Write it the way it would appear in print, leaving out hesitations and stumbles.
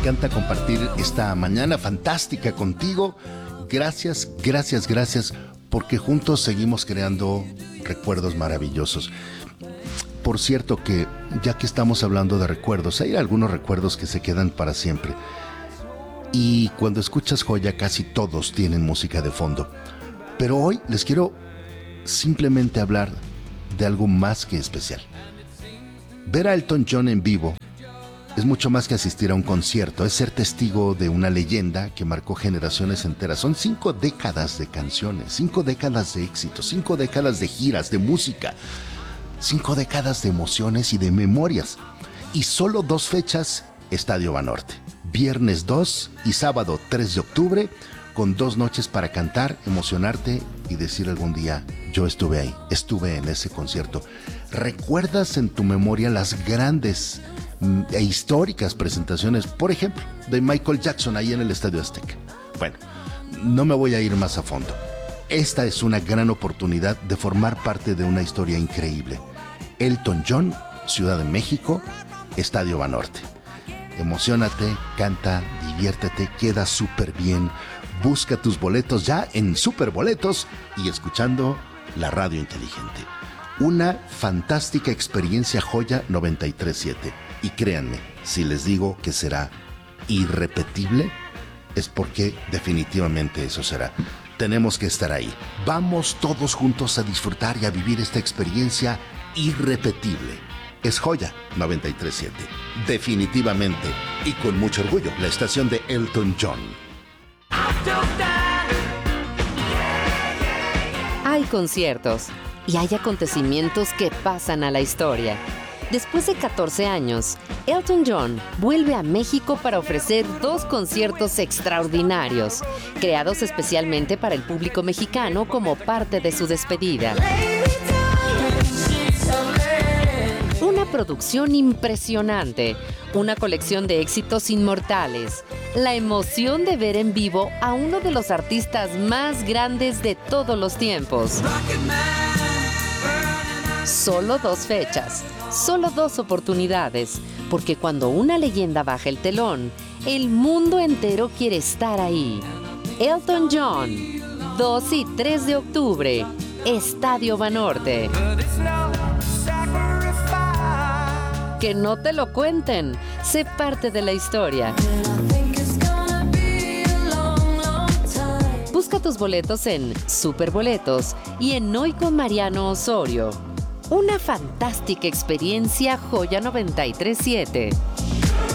encanta compartir esta mañana fantástica contigo. Gracias, gracias, gracias, porque juntos seguimos creando recuerdos maravillosos. Por cierto que, ya que estamos hablando de recuerdos, hay algunos recuerdos que se quedan para siempre. Y cuando escuchas Joya, casi todos tienen música de fondo. Pero hoy les quiero simplemente hablar de algo más que especial. Ver a Elton John en vivo es mucho más que asistir a un concierto, es ser testigo de una leyenda que marcó generaciones enteras. Son 5 décadas de canciones, 5 décadas de éxitos, 5 décadas de giras, de música, 5 décadas de emociones y de memorias. Y solo 2 fechas, Estadio Banorte. Viernes 2 y sábado 3 de octubre, con 2 noches para cantar, emocionarte y decir algún día, yo estuve ahí, estuve en ese concierto. ¿Recuerdas en tu memoria las grandes e históricas presentaciones, por ejemplo, de Michael Jackson ahí en el Estadio Azteca? Bueno, no me voy a ir más a fondo. Esta es una gran oportunidad de formar parte de una historia increíble. Elton John, Ciudad de México, Estadio Banorte. Emociónate, canta, diviértete, queda súper bien. Busca tus boletos ya en Superboletos y escuchando la radio inteligente. Una fantástica experiencia Joya 93.7. Y créanme, si les digo que será irrepetible, es porque definitivamente eso será. Tenemos que estar ahí. Vamos todos juntos a disfrutar y a vivir esta experiencia irrepetible. Es Joya 93.7. Definitivamente y con mucho orgullo, la estación de Elton John. Hay conciertos y hay acontecimientos que pasan a la historia. Después de 14 años, Elton John vuelve a México para ofrecer 2 conciertos extraordinarios, creados especialmente para el público mexicano como parte de su despedida. Una producción impresionante, una colección de éxitos inmortales, la emoción de ver en vivo a uno de los artistas más grandes de todos los tiempos. Solo 2 fechas, solo 2 oportunidades, porque cuando una leyenda baja el telón, el mundo entero quiere estar ahí. Elton John, 2 y 3 de octubre, Estadio Banorte. Que no te lo cuenten, sé parte de la historia. Busca tus boletos en Superboletos y en Hoy con Mariano Osorio. Una fantástica experiencia Joya 93.7.